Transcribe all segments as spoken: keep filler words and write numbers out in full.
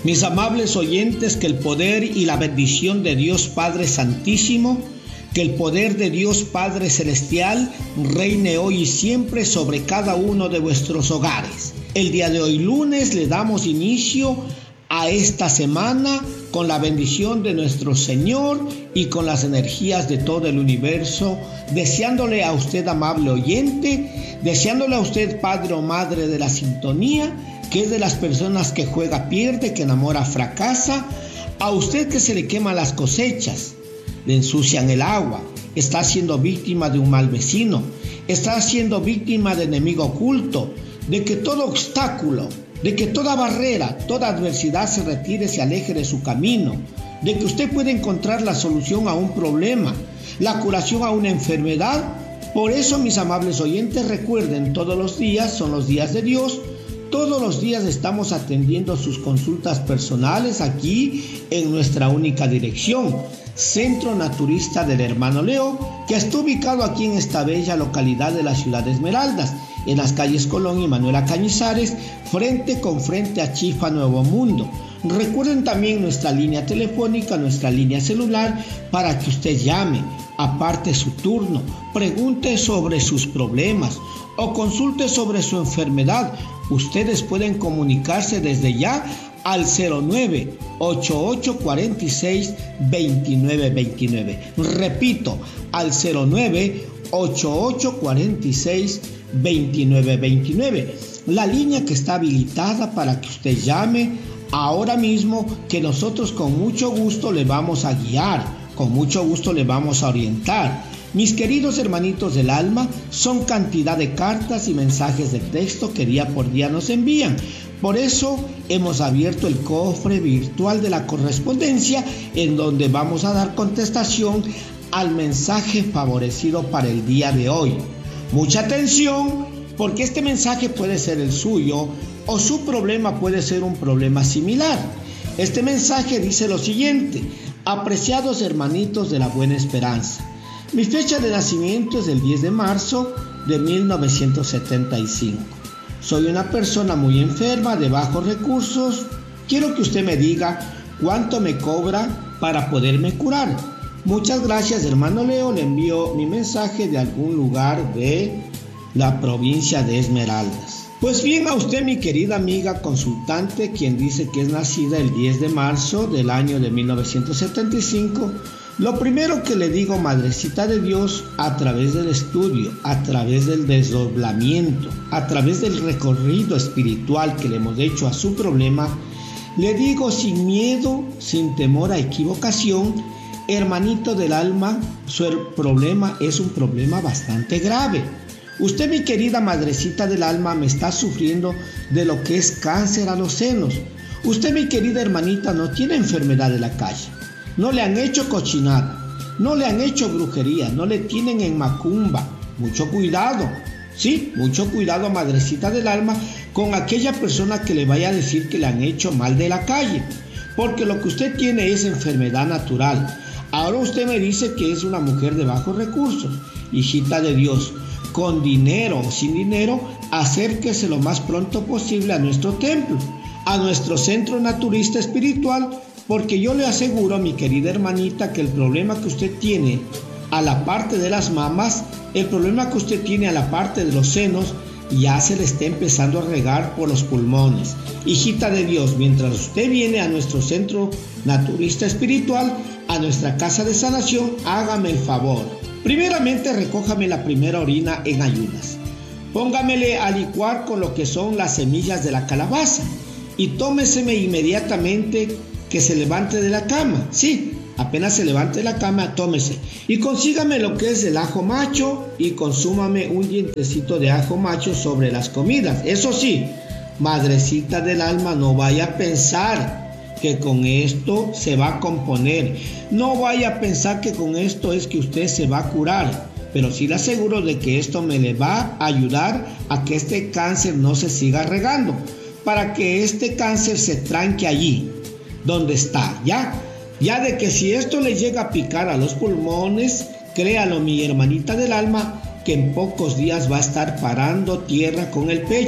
Mis amables oyentes, que el poder y la bendición de Dios Padre Santísimo, que el poder de Dios Padre Celestial reine hoy y siempre sobre cada uno de vuestros hogares. El día de hoy, lunes, le damos inicio a esta semana con la bendición de nuestro Señor y con las energías de todo el universo, deseándole a usted, amable oyente, deseándole a usted, padre o madre de la sintonía, que es de las personas que juega pierde, que enamora fracasa, a usted que se le queman las cosechas, le ensucian el agua, está siendo víctima de un mal vecino, está siendo víctima de enemigo oculto, de que todo obstáculo, de que toda barrera, toda adversidad se retire, se aleje de su camino, de que usted puede encontrar la solución a un problema, la curación a una enfermedad. Por eso, mis amables oyentes, recuerden, todos los días son los días de Dios. Todos los días estamos atendiendo sus consultas personales aquí en nuestra única dirección, Centro Naturista del Hermano Leo, que está ubicado aquí en esta bella localidad de la ciudad de Esmeraldas, en las calles Colón y Manuela Cañizares, frente con frente a Chifa Nuevo Mundo. Recuerden también nuestra línea telefónica, nuestra línea celular, para que usted llame, aparte su turno, pregunte sobre sus problemas o consulte sobre su enfermedad. Ustedes pueden comunicarse desde ya al cero nueve, ocho ocho cuatro seis, dos nueve dos nueve. Repito, al cero nueve, ocho ocho cuatro seis, dos nueve dos nueve. La línea que está habilitada para que usted llame ahora mismo, que nosotros con mucho gusto le vamos a guiar, con mucho gusto le vamos a orientar. Mis queridos hermanitos del alma, son cantidad de cartas y mensajes de texto que día por día nos envían. Por eso hemos abierto el cofre virtual de la correspondencia, en donde vamos a dar contestación al mensaje favorecido para el día de hoy. Mucha atención, porque este mensaje puede ser el suyo o su problema puede ser un problema similar. Este mensaje dice lo siguiente: apreciados hermanitos de la Buena Esperanza, mi fecha de nacimiento es el diez de marzo de mil novecientos setenta y cinco. Soy una persona muy enferma, de bajos recursos. Quiero que usted me diga cuánto me cobra para poderme curar. Muchas gracias, hermano Leo. Le envío mi mensaje de algún lugar de la provincia de Esmeraldas. Pues bien, a usted, mi querida amiga consultante, quien dice que es nacida el diez de marzo del año de mil novecientos setenta y cinco, lo primero que le digo, madrecita de Dios, a través del estudio, a través del desdoblamiento, a través del recorrido espiritual que le hemos hecho a su problema, le digo sin miedo, sin temor a equivocación, hermanito del alma, su problema es un problema bastante grave. Usted, mi querida madrecita del alma, me está sufriendo de lo que es cáncer a los senos. Usted, mi querida hermanita, no tiene enfermedad de la calle. No le han hecho cochinada, no le han hecho brujería, no le tienen en macumba. Mucho cuidado, sí, mucho cuidado, madrecita del alma, con aquella persona que le vaya a decir que le han hecho mal de la calle, porque lo que usted tiene es enfermedad natural. Ahora usted me dice que es una mujer de bajos recursos. Hijita de Dios, con dinero o sin dinero, acérquese lo más pronto posible a nuestro templo, a nuestro centro naturista espiritual, porque yo le aseguro, mi querida hermanita, que el problema que usted tiene a la parte de las mamas, el problema que usted tiene a la parte de los senos, ya se le está empezando a regar por los pulmones. Hijita de Dios, mientras usted viene a nuestro centro naturista espiritual, a nuestra casa de sanación, hágame el favor. Primeramente, recójame la primera orina en ayunas. Póngamele a licuar con lo que son las semillas de la calabaza y tómeseme inmediatamente que se levante de la cama. Sí, apenas se levante de la cama, tómese. Y consígame lo que es el ajo macho y consúmame un dientecito de ajo macho sobre las comidas. Eso sí, madrecita del alma, no vaya a pensar que con esto se va a componer. No vaya a pensar que con esto es que usted se va a curar. Pero sí le aseguro de que esto me le va a ayudar a que este cáncer no se siga regando, para que este cáncer se tranque allí donde está, ¿ya? Ya de que si esto le llega a picar a los pulmones, créalo, mi hermanita del alma, que en pocos días va a estar parando tierra con el pecho.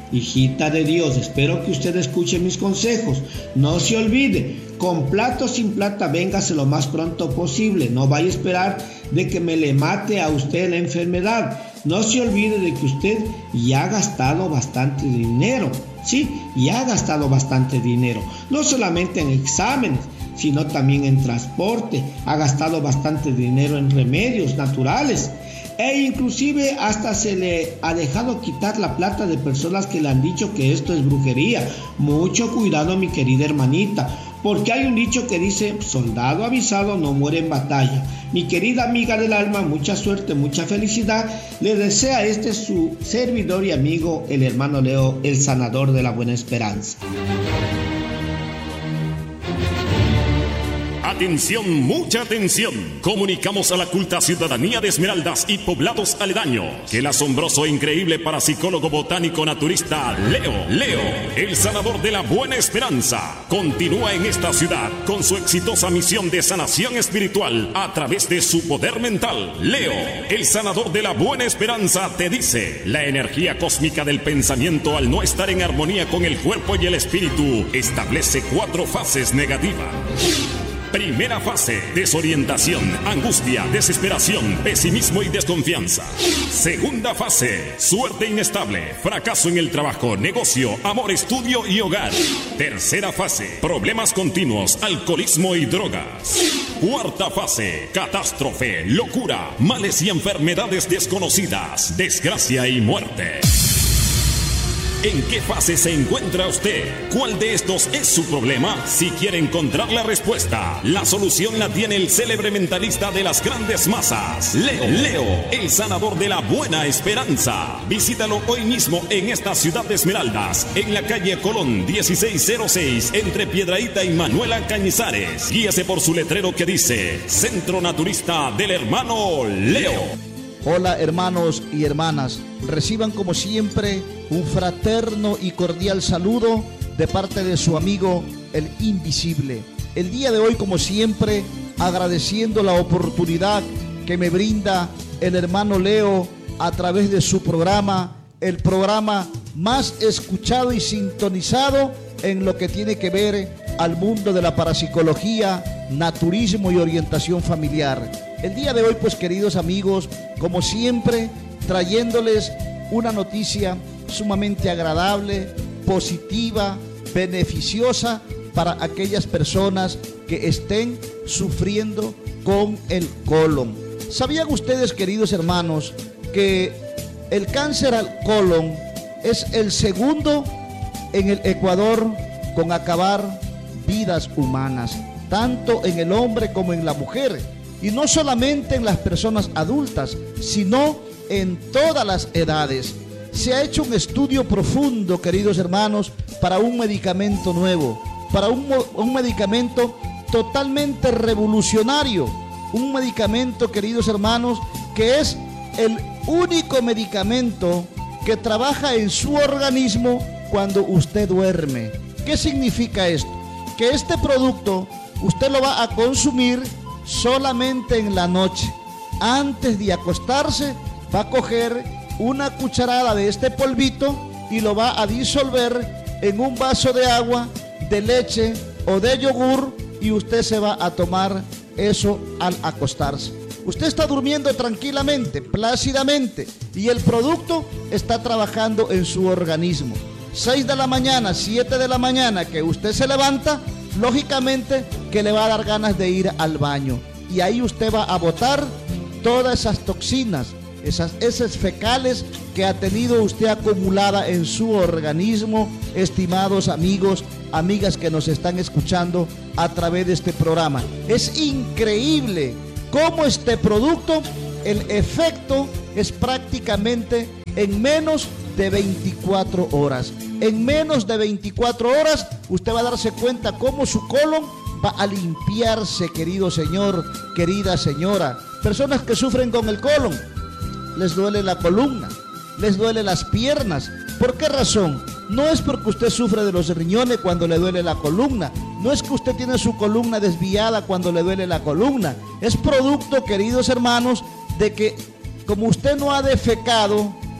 Hijita de Dios, espero que usted escuche mis consejos. No se olvide, con plata o sin plata, véngase lo más pronto posible. No vaya a esperar de que me le mate a usted la enfermedad. No se olvide de que usted ya ha gastado bastante dinero. Sí, ya ha gastado bastante dinero. No solamente en exámenes, sino también en transporte. Ha gastado bastante dinero en remedios naturales. E inclusive hasta se le ha dejado quitar la plata de personas que le han dicho que esto es brujería. Mucho cuidado, mi querida hermanita, porque hay un dicho que dice: soldado avisado no muere en batalla. Mi querida amiga del alma, mucha suerte, mucha felicidad. Le desea este su servidor y amigo, el hermano Leo, el sanador de la buena esperanza. Atención, mucha atención. Comunicamos a la culta ciudadanía de Esmeraldas y poblados aledaños que el asombroso e increíble parapsicólogo botánico naturista Leo, Leo, el sanador de la buena esperanza, continúa en esta ciudad con su exitosa misión de sanación espiritual a través de su poder mental. Leo, el sanador de la buena esperanza, te dice: la energía cósmica del pensamiento, al no estar en armonía con el cuerpo y el espíritu, establece cuatro fases negativas. Primera fase: desorientación, angustia, desesperación, pesimismo y desconfianza. Segunda fase: suerte inestable, fracaso en el trabajo, negocio, amor, estudio y hogar. Tercera fase: problemas continuos, alcoholismo y drogas. Cuarta fase: catástrofe, locura, males y enfermedades desconocidas, desgracia y muerte. ¿En qué fase se encuentra usted? ¿Cuál de estos es su problema? Si quiere encontrar la respuesta, la solución la tiene el célebre mentalista de las grandes masas, Leo, Leo, el sanador de la buena esperanza. Visítalo hoy mismo en esta ciudad de Esmeraldas, en la calle Colón dieciséis cero seis, entre Piedrahíta y Manuela Cañizares. Guíase por su letrero que dice: Centro Naturista del Hermano Leo. Hola hermanos y hermanas, reciban como siempre un fraterno y cordial saludo de parte de su amigo el Invisible. El día de hoy, como siempre, agradeciendo la oportunidad que me brinda el hermano Leo a través de su programa, el programa más escuchado y sintonizado en lo que tiene que ver al mundo de la parapsicología, naturismo y orientación familiar. El día de hoy, pues queridos amigos, como siempre, trayéndoles una noticia sumamente agradable, positiva, beneficiosa para aquellas personas que estén sufriendo con el colon. ¿Sabían ustedes, queridos hermanos, que el cáncer al colon es el segundo en el Ecuador con acabar vidas humanas, tanto en el hombre como en la mujer? Y no solamente en las personas adultas, sino en todas las edades. Se ha hecho un estudio profundo, queridos hermanos, para un medicamento nuevo, para un, un medicamento totalmente revolucionario, un medicamento, queridos hermanos, que es el único medicamento que trabaja en su organismo cuando usted duerme. ¿Qué significa esto? Que este producto usted lo va a consumir solamente en la noche. Antes de acostarse, va a coger una cucharada de este polvito y lo va a disolver en un vaso de agua, de leche o de yogur, y usted se va a tomar eso al acostarse. Usted está durmiendo tranquilamente, plácidamente, y el producto está trabajando en su organismo. seis de la mañana, siete de la mañana que usted se levanta, lógicamente que le va a dar ganas de ir al baño, y ahí usted va a botar todas esas toxinas, esas heces fecales que ha tenido usted acumulada en su organismo. Estimados amigos, amigas que nos están escuchando a través de este programa, es increíble cómo este producto, el efecto es prácticamente en menos de veinticuatro horas. En menos de veinticuatro horas usted va a darse cuenta cómo su colon va a limpiarse, querido señor, querida señora. Personas que sufren con el colon, les duele la columna, les duele las piernas. ¿Por qué razón? No es porque usted sufre de los riñones cuando le duele la columna, no es que usted tiene su columna desviada cuando le duele la columna. Es producto, queridos hermanos, de que como usted no ha defecado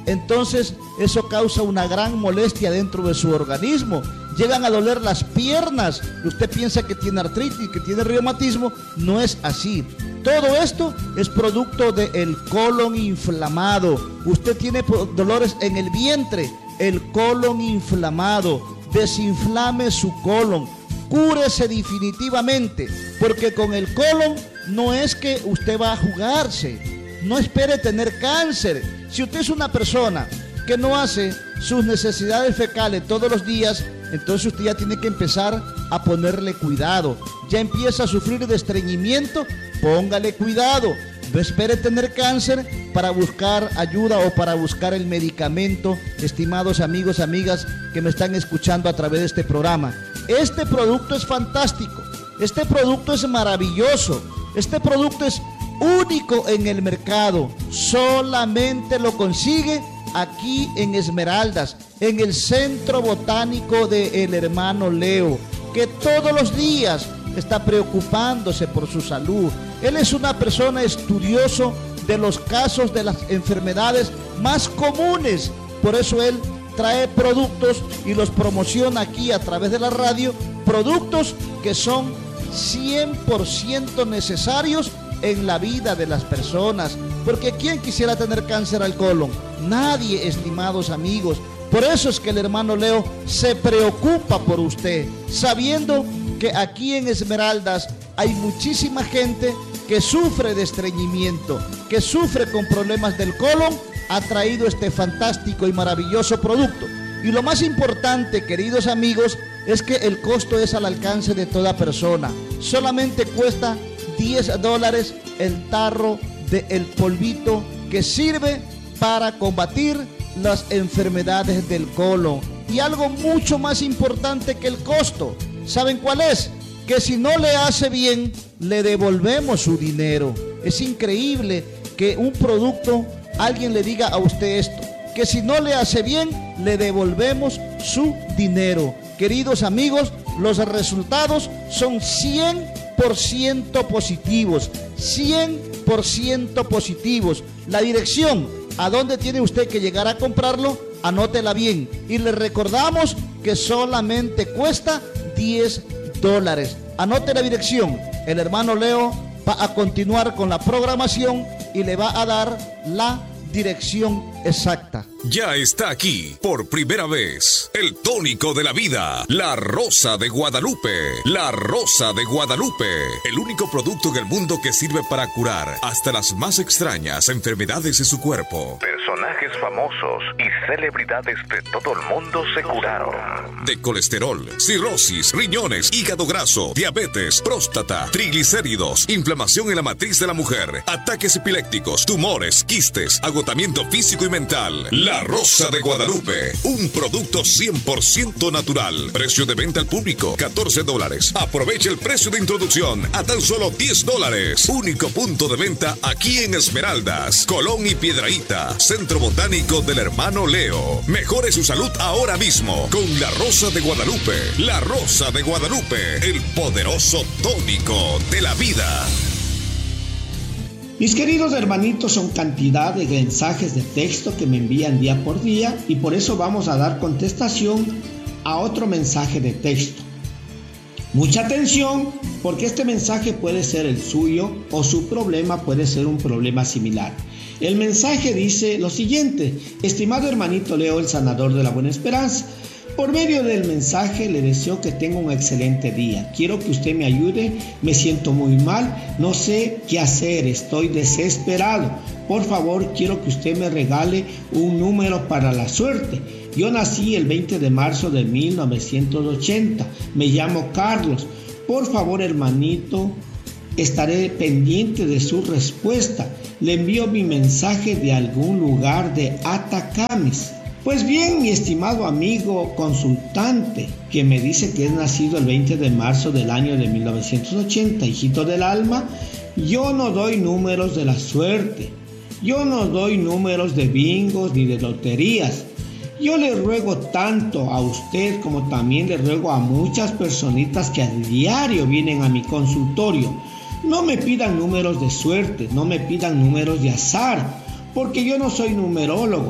entonces eso causa una gran molestia dentro de su organismo. Llegan a doler las piernas. Usted piensa que tiene artritis, que tiene reumatismo. No es así. Todo esto es producto del colon inflamado. Usted tiene dolores en el vientre, el colon inflamado. Desinflame su colon. Cúrese definitivamente, porque con el colon no es que usted va a jugarse. No espere tener cáncer. Si usted es una persona que no hace sus necesidades fecales todos los días, entonces usted ya tiene que empezar a ponerle cuidado. Ya empieza a sufrir de estreñimiento, póngale cuidado. No espere tener cáncer para buscar ayuda o para buscar el medicamento, estimados amigos, amigas que me están escuchando a través de este programa. Este producto es fantástico, este producto es maravilloso, este producto es único en el mercado. Solamente lo consigue aquí en Esmeraldas, en el Centro Botánico del Hermano Leo, que todos los días está preocupándose por su salud. Él es una persona estudioso de los casos de las enfermedades más comunes. Por eso él trae productos y los promociona aquí a través de la radio, productos que son cien por ciento necesarios en la vida de las personas. Porque ¿quién quisiera tener cáncer al colon? Nadie, estimados amigos. Por eso es que el hermano Leo se preocupa por usted, sabiendo que aquí en Esmeraldas hay muchísima gente que sufre de estreñimiento, que sufre con problemas del colon. Ha traído este fantástico y maravilloso producto. Y lo más importante, queridos amigos, es que el costo es al alcance de toda persona. Solamente cuesta diez dólares el tarro del polvito que sirve para combatir las enfermedades del colon. Y algo mucho más importante que el costo, ¿saben cuál es? Que si no le hace bien, le devolvemos su dinero. Es increíble que un producto, alguien le diga a usted esto, que si no le hace bien, le devolvemos su dinero. Queridos amigos, los resultados son cien por ciento positivos, cien por ciento positivos. La dirección a dónde tiene usted que llegar a comprarlo, anótela bien. Y le recordamos que solamente cuesta diez dólares. Anote la dirección. El hermano Leo va a continuar con la programación y le va a dar la dirección exacta. Ya está aquí, por primera vez, el tónico de la vida, la Rosa de Guadalupe. La Rosa de Guadalupe, el único producto en el mundo que sirve para curar hasta las más extrañas enfermedades de su cuerpo. Personajes famosos y celebridades de todo el mundo se curaron. De colesterol, cirrosis, riñones, hígado graso, diabetes, próstata, triglicéridos, inflamación en la matriz de la mujer, ataques epilépticos, tumores, quistes, agotamiento físico y mental. La Rosa de Guadalupe, un producto cien por ciento natural. Precio de venta al público, catorce dólares. Aproveche el precio de introducción a tan solo diez dólares. Único punto de venta aquí en Esmeraldas, Colón y Piedrahíta, Centro Botánico del Hermano Leo. Mejore su salud ahora mismo con La Rosa de Guadalupe. La Rosa de Guadalupe, el poderoso tónico de la vida. Mis queridos hermanitos, son cantidad de mensajes de texto que me envían día por día y por eso vamos a dar contestación a otro mensaje de texto. Mucha atención, porque este mensaje puede ser el suyo o su problema puede ser un problema similar. El mensaje dice lo siguiente: estimado hermanito Leo, el sanador de la buena esperanza, por medio del mensaje le deseo que tenga un excelente día. Quiero que usted me ayude, me siento muy mal, no sé qué hacer, estoy desesperado. Por favor, quiero que usted me regale un número para la suerte. Yo nací el veinte de marzo de mil novecientos ochenta, me llamo Carlos. Por favor, hermanito, estaré pendiente de su respuesta. Le envío mi mensaje de algún lugar de Atacames. Pues bien, mi estimado amigo consultante, que me dice que es nacido el veinte de marzo del año de mil novecientos ochenta, hijito del alma, yo no doy números de la suerte, yo no doy números de bingos ni de loterías. Yo le ruego tanto a usted como también le ruego a muchas personitas que a diario vienen a mi consultorio. No me pidan números de suerte, no me pidan números de azar, porque yo no soy numerólogo.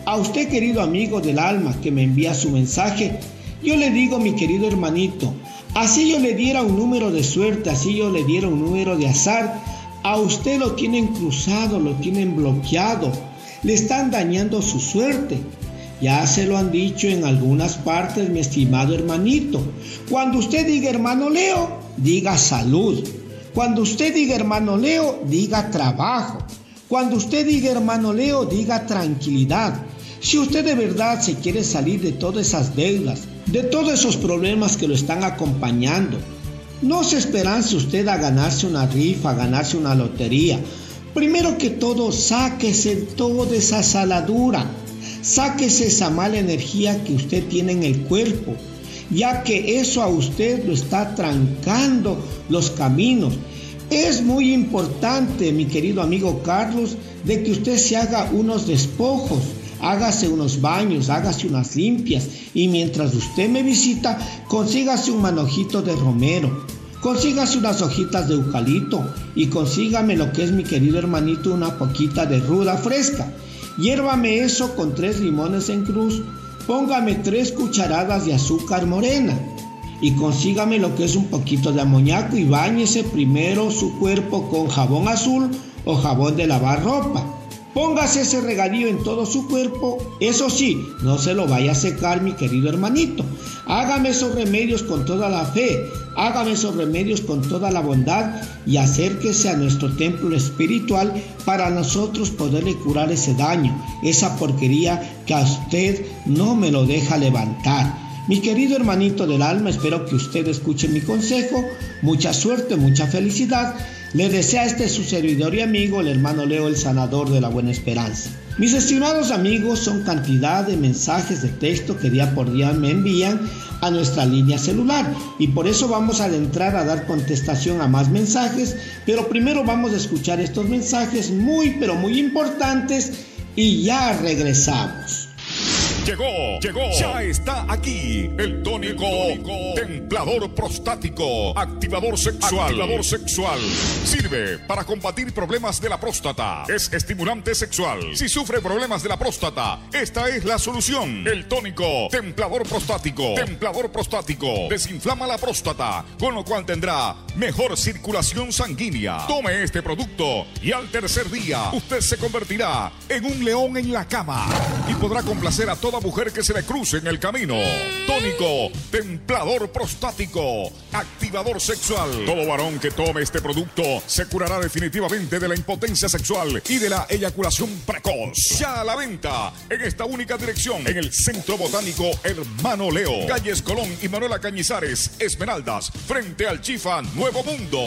A usted, querido amigo del alma, que me envía su mensaje, yo le digo, mi querido hermanito, así yo le diera un número de suerte, así yo le diera un número de azar, a usted lo tienen cruzado, lo tienen bloqueado, le están dañando su suerte. Ya se lo han dicho en algunas partes, mi estimado hermanito. Cuando usted diga hermano Leo, diga salud. Cuando usted diga hermano Leo, diga trabajo. Cuando usted diga hermano Leo, diga tranquilidad. Si usted de verdad se quiere salir de todas esas deudas, de todos esos problemas que lo están acompañando, no se esperance usted a ganarse una rifa, a ganarse una lotería. Primero que todo, sáquese toda esa saladura, sáquese esa mala energía que usted tiene en el cuerpo, ya que eso a usted lo está trancando los caminos. Es muy importante, mi querido amigo Carlos, de que usted se haga unos despojos, hágase unos baños, hágase unas limpias, y mientras usted me visita, consígase un manojito de romero, consígase unas hojitas de eucalipto y consígame lo que es, mi querido hermanito, una poquita de ruda fresca. Hiérvame eso con tres limones en cruz, póngame tres cucharadas de azúcar morena y consígame lo que es un poquito de amoníaco y báñese primero su cuerpo con jabón azul o jabón de lavar ropa. Póngase ese regadío en todo su cuerpo, eso sí, no se lo vaya a secar, mi querido hermanito. Hágame esos remedios con toda la fe, hágame esos remedios con toda la bondad y acérquese a nuestro templo espiritual para nosotros poderle curar ese daño, esa porquería que a usted no me lo deja levantar. Mi querido hermanito del alma, espero que usted escuche mi consejo. Mucha suerte, mucha felicidad. Le desea este su servidor y amigo, el hermano Leo, el sanador de la buena esperanza. Mis estimados amigos, son cantidad de mensajes de texto que día por día me envían a nuestra línea celular y por eso vamos a adentrar a dar contestación a más mensajes, pero primero vamos a escuchar estos mensajes muy pero muy importantes y ya regresamos. Llegó, llegó, ya está aquí el tónico, tónico templador prostático, activador sexual, activador sexual. Sirve para combatir problemas de la próstata. Es estimulante sexual. Si sufre problemas de la próstata, esta es la solución. El tónico templador prostático, templador prostático, desinflama la próstata, con lo cual tendrá mejor circulación sanguínea. Tome este producto y al tercer día usted se convertirá en un león en la cama y podrá complacer a toda mujer que se le cruce en el camino. Tónico templador prostático, activador sexual. Todo varón que tome este producto se curará definitivamente de la impotencia sexual y de la eyaculación precoz. Ya a la venta en esta única dirección, en el Centro Botánico Hermano Leo, calles Colón y Manuela Cañizares, Esmeraldas, frente al Chifa Nuevo Mundo.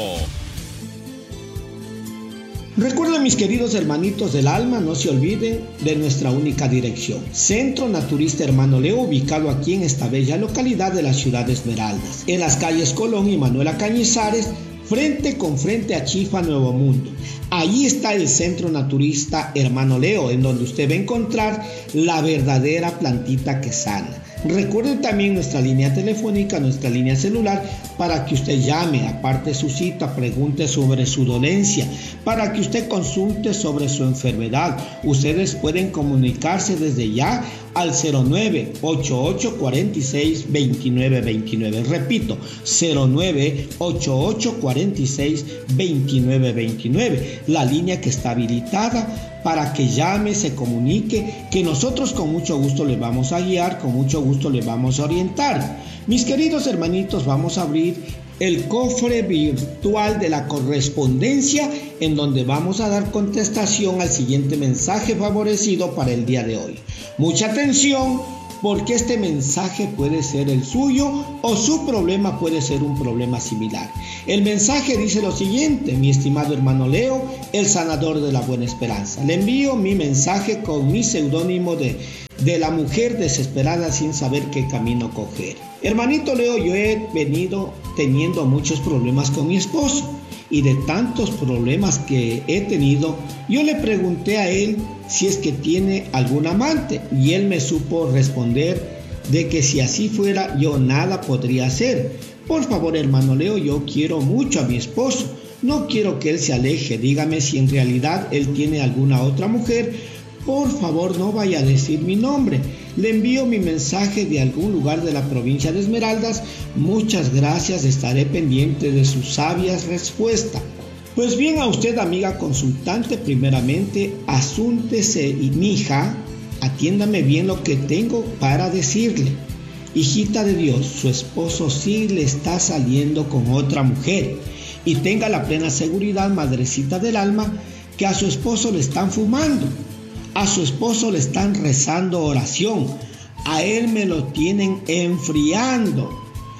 Recuerden, mis queridos hermanitos del alma, no se olviden de nuestra única dirección. Centro Naturista Hermano Leo, ubicado aquí en esta bella localidad de la ciudad de Esmeraldas, en las calles Colón y Manuela Cañizares, frente con frente a Chifa Nuevo Mundo. Allí está el Centro Naturista Hermano Leo, en donde usted va a encontrar la verdadera plantita que sana. Recuerden también nuestra línea telefónica, nuestra línea celular, para que usted llame, aparte su cita, pregunte sobre su dolencia, para que usted consulte sobre su enfermedad. Ustedes pueden comunicarse desde ya al cero nueve ocho ocho cuatro seis dos nueve dos nueve. Repito, cero nueve ocho ocho cuatro seis dos nueve dos nueve. La línea que está habilitada para que llame, se comunique, que nosotros con mucho gusto le vamos a guiar, con mucho gusto le vamos a orientar. Mis queridos hermanitos, vamos a abrir el cofre virtual de la correspondencia, en donde vamos a dar contestación al siguiente mensaje favorecido para el día de hoy. Mucha atención, porque este mensaje puede ser el suyo o su problema puede ser un problema similar. El mensaje dice lo siguiente: mi estimado hermano Leo, el sanador de la buena esperanza. Le envío mi mensaje con mi seudónimo de, de la mujer desesperada sin saber qué camino coger. Hermanito Leo, yo he venido teniendo muchos problemas con mi esposo. Y de tantos problemas que he tenido, yo le pregunté a él si es que tiene algún amante, y él me supo responder de que si así fuera yo nada podría hacer. Por favor, hermano Leo, yo quiero mucho a mi esposo, no quiero que él se aleje. Dígame si en realidad él tiene alguna otra mujer, por favor no vaya a decir mi nombre. Le envío mi mensaje de algún lugar de la provincia de Esmeraldas. Muchas gracias, estaré pendiente de sus sabias respuestas. Pues bien, a usted, amiga consultante, primeramente, asúntese y mija, atiéndame bien lo que tengo para decirle. Hijita de Dios, su esposo sí le está saliendo con otra mujer. Y tenga la plena seguridad, madrecita del alma, que a su esposo le están fumando. A su esposo le están rezando oración. A él me lo tienen enfriando.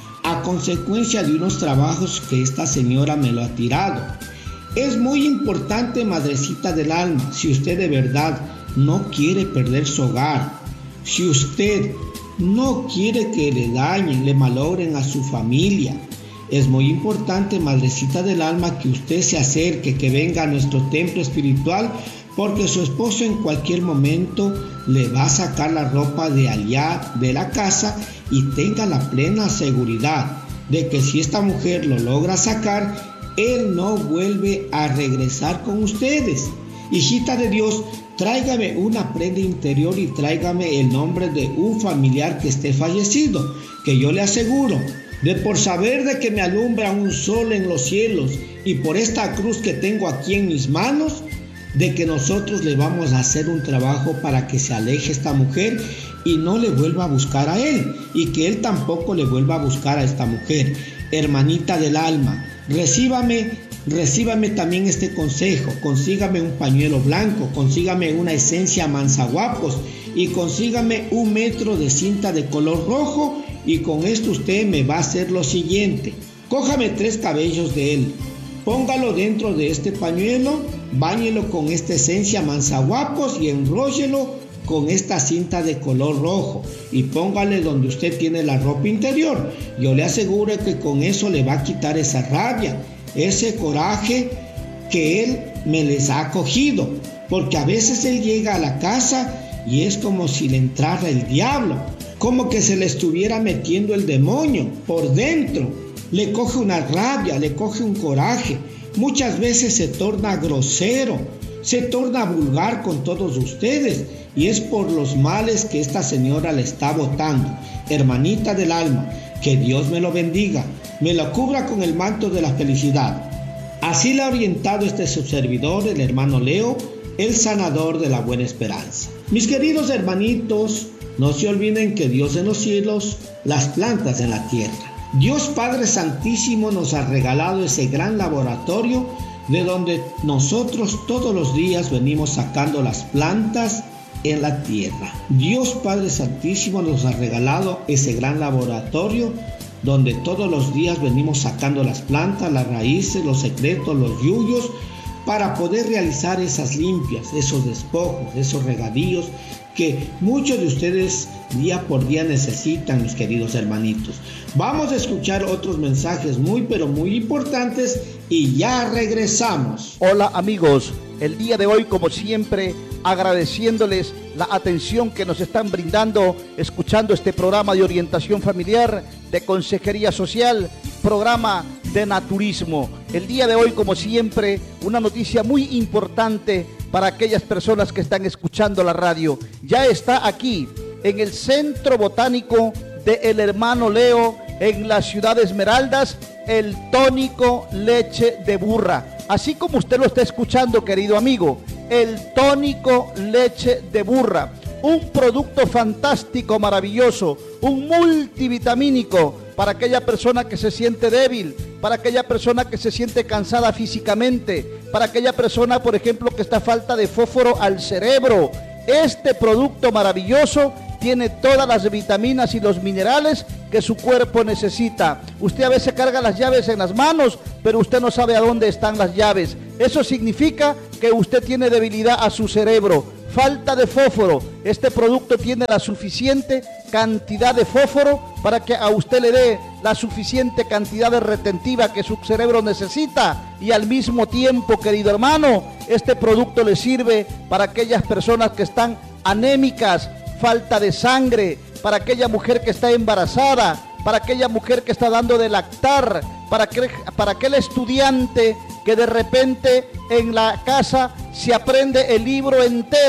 A consecuencia de unos trabajos que esta señora me lo ha tirado. Es muy importante, madrecita del alma, si usted de verdad no quiere perder su hogar, si usted no quiere que le dañen, le malogren a su familia, es muy importante, madrecita del alma, que usted se acerque, que venga a nuestro templo espiritual, porque su esposo en cualquier momento le va a sacar la ropa de allá de la casa, y tenga la plena seguridad de que si esta mujer lo logra sacar, él no vuelve a regresar con ustedes. Hijita de Dios, tráigame una prenda interior y tráigame el nombre de un familiar que esté fallecido, que yo le aseguro, de por saber de que me alumbra un sol en los cielos y por esta cruz que tengo aquí en mis manos, de que nosotros le vamos a hacer un trabajo para que se aleje esta mujer y no le vuelva a buscar a él, y que él tampoco le vuelva a buscar a esta mujer. Hermanita del alma, recíbame, recíbame también este consejo. Consígame un pañuelo blanco, consígame una esencia manzaguapos y consígame un metro de cinta de color rojo, y con esto usted me va a hacer lo siguiente. Cójame tres cabellos de él, póngalo dentro de este pañuelo, báñelo con esta esencia manzaguapos y enróllelo con esta cinta de color rojo y póngale donde usted tiene la ropa interior. Yo le aseguro que con eso le va a quitar esa rabia, ese coraje que él me les ha cogido, porque a veces él llega a la casa y es como si le entrara el diablo, como que se le estuviera metiendo el demonio por dentro. Le coge una rabia, le coge un coraje, muchas veces se torna grosero, se torna vulgar con todos ustedes, y es por los males que esta señora le está botando. Hermanita del alma, que Dios me lo bendiga, me lo cubra con el manto de la felicidad. Así le ha orientado este subservidor, el hermano Leo, el sanador de la buena esperanza. Mis queridos hermanitos, no se olviden que Dios en los cielos, las plantas en la tierra. Dios Padre Santísimo nos ha regalado ese gran laboratorio de donde nosotros todos los días venimos sacando las plantas en la tierra. Dios Padre Santísimo nos ha regalado ese gran laboratorio donde todos los días venimos sacando las plantas, las raíces, los secretos, los yuyos, para poder realizar esas limpias, esos despojos, esos regadíos que muchos de ustedes día por día necesitan, mis queridos hermanitos. Vamos a escuchar otros mensajes muy pero muy importantes y ya regresamos. Hola amigos, el día de hoy como siempre agradeciéndoles la atención que nos están brindando escuchando este programa de orientación familiar, de consejería social, programa de naturismo. El día de hoy como siempre una noticia muy importante para aquellas personas que están escuchando la radio. Ya está aquí en el Centro Botánico de El Hermano Leo en la ciudad de Esmeraldas el tónico leche de burra. Así como usted lo está escuchando, querido amigo, el tónico leche de burra, un producto fantástico, maravilloso, un multivitamínico para aquella persona que se siente débil, para aquella persona que se siente cansada físicamente, para aquella persona, por ejemplo, que está falta de fósforo al cerebro. Este producto maravilloso tiene todas las vitaminas y los minerales que su cuerpo necesita. Usted a veces carga las llaves en las manos, pero usted no sabe a dónde están las llaves. Eso significa que usted tiene debilidad a su cerebro, falta de fósforo. Este producto tiene la suficiente cantidad de fósforo para que a usted le dé la suficiente cantidad de retentiva que su cerebro necesita, y al mismo tiempo, querido hermano, este producto le sirve para aquellas personas que están anémicas, falta de sangre, para aquella mujer que está embarazada, para aquella mujer que está dando de lactar, para aquel, para aquel estudiante que de repente en la casa se aprende el libro entero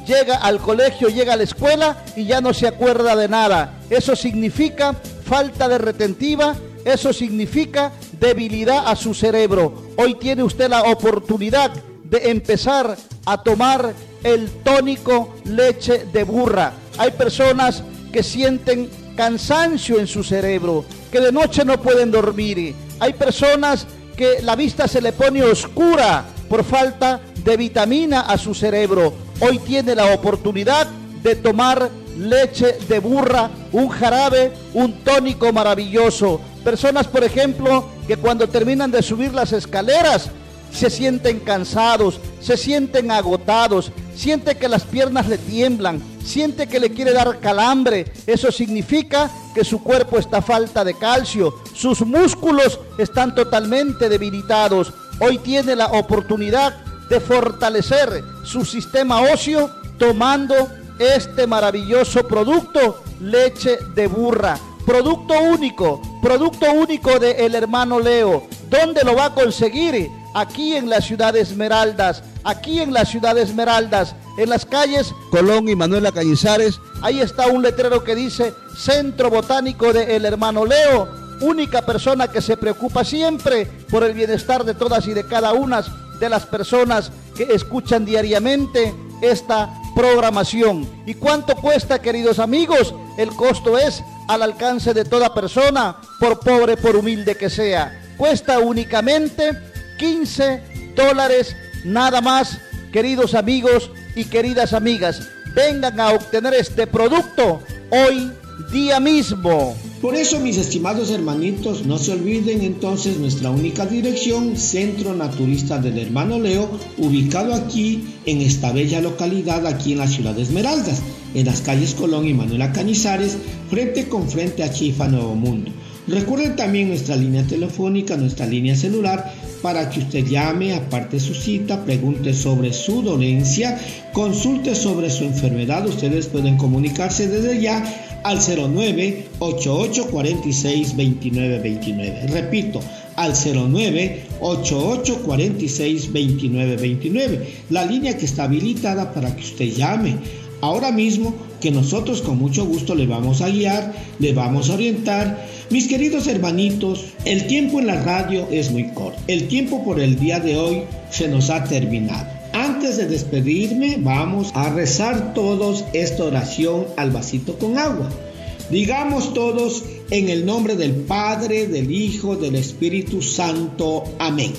llega al colegio, llega a la escuela y ya no se acuerda de nada. Eso significa falta de retentiva, eso significa debilidad a su cerebro. Hoy tiene usted la oportunidad de empezar a tomar el tónico leche de burra. Hay personas que sienten cansancio en su cerebro, que de noche no pueden dormir. Hay personas que la vista se le pone oscura por falta de vitamina a su cerebro. Hoy tiene la oportunidad de tomar leche de burra, un jarabe, un tónico maravilloso. Personas, por ejemplo, que cuando terminan de subir las escaleras se sienten cansados, se sienten agotados, siente que las piernas le tiemblan, siente que le quiere dar calambre. Eso significa que su cuerpo está a falta de calcio, sus músculos están totalmente debilitados. Hoy tiene la oportunidad de fortalecer su sistema óseo tomando este maravilloso producto, leche de burra. Producto único, producto único de El Hermano Leo. ¿Dónde lo va a conseguir? Aquí en la ciudad de Esmeraldas, aquí en la ciudad de Esmeraldas, en las calles Colón y Manuela Cañizares. Ahí está un letrero que dice Centro Botánico de El Hermano Leo, única persona que se preocupa siempre por el bienestar de todas y de cada una de las personas que escuchan diariamente esta programación. ¿Y cuánto cuesta, queridos amigos? El costo es al alcance de toda persona, por pobre, por humilde que sea. Cuesta únicamente quince dólares nada más, queridos amigos y queridas amigas. Vengan a obtener este producto hoy día mismo. Por eso, mis estimados hermanitos, no se olviden entonces nuestra única dirección, Centro Naturista del Hermano Leo, ubicado aquí en esta bella localidad, aquí en la ciudad de Esmeraldas, en las calles Colón y Manuela Cañizares, frente con frente a Chifa Nuevo Mundo. Recuerden también nuestra línea telefónica, nuestra línea celular, para que usted llame, aparte su cita, pregunte sobre su dolencia, consulte sobre su enfermedad. Ustedes pueden comunicarse desde ya al cero nueve, ochenta y ocho, cuarenta y seis, veintinueve veintinueve. Repito, al cero nueve, ochenta y ocho, cuarenta y seis, veintinueve veintinueve. La línea que está habilitada para que usted llame ahora mismo, que nosotros con mucho gusto le vamos a guiar, le vamos a orientar. Mis queridos hermanitos, el tiempo en la radio es muy corto. El tiempo por el día de hoy se nos ha terminado. Antes de despedirme, vamos a rezar todos esta oración al vasito con agua. Digamos todos en el nombre del Padre, del Hijo, del Espíritu Santo. Amén.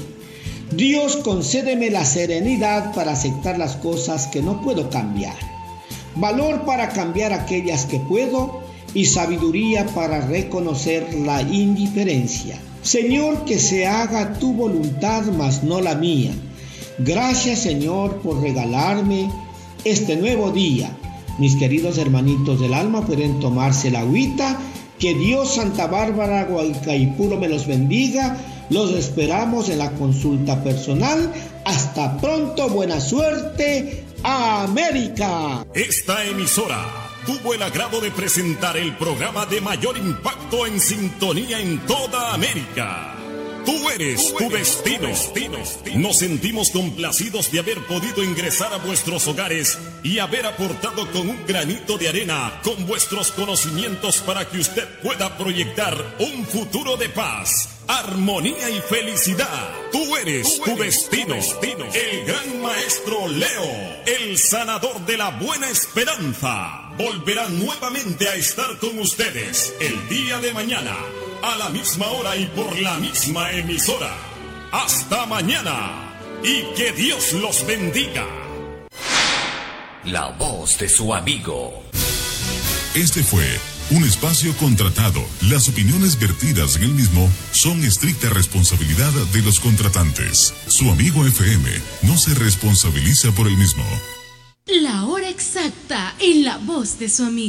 Dios, concédeme la serenidad para aceptar las cosas que no puedo cambiar, valor para cambiar aquellas que puedo y sabiduría para reconocer la indiferencia. Señor, que se haga tu voluntad, mas no la mía. Gracias, Señor, por regalarme este nuevo día. Mis queridos hermanitos del alma pueden tomarse la agüita. Que Dios, Santa Bárbara, Guaycaipuro me los bendiga. Los esperamos en la consulta personal. Hasta pronto, buena suerte. América. Esta emisora tuvo el agrado de presentar el programa de mayor impacto en sintonía en toda América. Tú eres tu destino. Nos sentimos complacidos de haber podido ingresar a vuestros hogares y haber aportado con un granito de arena con vuestros conocimientos para que usted pueda proyectar un futuro de paz, armonía y felicidad. Tú eres tu destino. El gran maestro Leo, el sanador de la buena esperanza, volverá nuevamente a estar con ustedes el día de mañana, a la misma hora y por la misma emisora. Hasta mañana y que Dios los bendiga. La voz de su amigo. Este fue un espacio contratado. Las opiniones vertidas en el mismo son estricta responsabilidad de los contratantes. Su amigo F M no se responsabiliza por el mismo. La hora exacta en la voz de su amigo.